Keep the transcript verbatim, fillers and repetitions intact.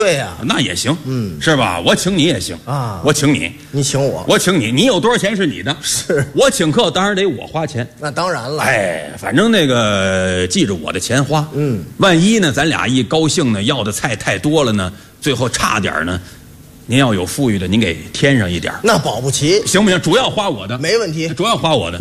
对呀、 那也行， 嗯是吧？我请你也行啊我请你， 你请我， 我请你，你有多少钱是你的， 是我请客当然得我花钱。 那当然了。 哎，反正那个记着我的钱花， 嗯， 万一呢，咱俩一高兴呢，要的菜太多了呢，最后差点呢，您要有富裕的，您给添上一点， 那保不齐， 行不行？主要花我的， 没问题。 主要花我的。